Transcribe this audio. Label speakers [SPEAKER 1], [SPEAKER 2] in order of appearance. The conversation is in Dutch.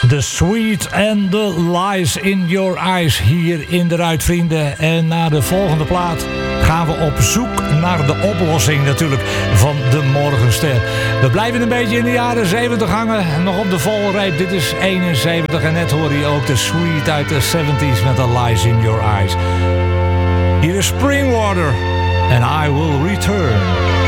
[SPEAKER 1] The Sweet and the Lies in Your Eyes hier in de Ruit, vrienden. En na de volgende plaat gaan we op zoek naar de oplossing natuurlijk van de morgenster. We blijven een beetje in de jaren 70 hangen, nog op de valreep. Dit is 71 en net hoor je ook de Sweet uit de 70s met The Lies in Your Eyes. Hier is Springwater and I Will Return.